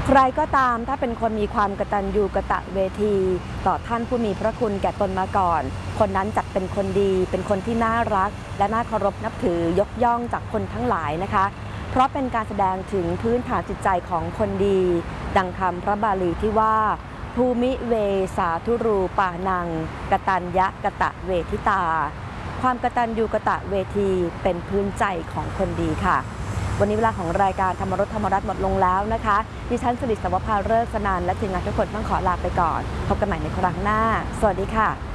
ใครก็ตามถ้าเป็นคนมีความกตัญญูกตเวทีต่อท่านผู้มีพระคุณแก่ตนมาก่อนคนนั้นจัดเป็นคนดีเป็นคนที่น่ารักและน่าเคารพนับถือยกย่องจากคนทั้งหลายนะคะเพราะเป็นการแสดงถึงพื้นฐานจิตใจของคนดีดังคำพระบาลีที่ว่าภูมิเวสาธุรูปานังกตัญญะกตะเวทิตาความกตัญญูกตเวทีเป็นพื้นใจของคนดีค่ะวันนี้เวลาของรายการธรรมรสธรรมรัตน์หมดลงแล้วนะคะดิฉันสิริสวภาฤกษ์สนานและทีมงานทุกคนต้องขอลาไปก่อนพบกันใหม่ในครั้งหน้าสวัสดีค่ะ